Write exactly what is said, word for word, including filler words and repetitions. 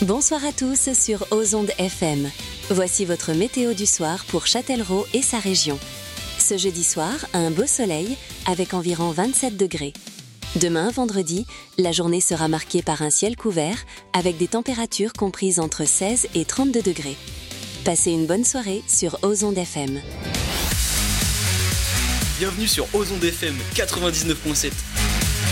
Bonsoir à tous sur Ozonde F M. Voici votre météo du soir pour Châtellerault et sa région. Ce jeudi soir, un beau soleil avec environ vingt-sept degrés. Demain, vendredi, la journée sera marquée par un ciel couvert avec des températures comprises entre seize et trente-deux degrés. Passez une bonne soirée sur Ozonde F M. Bienvenue sur Ozonde F M quatre-vingt-dix-neuf virgule sept.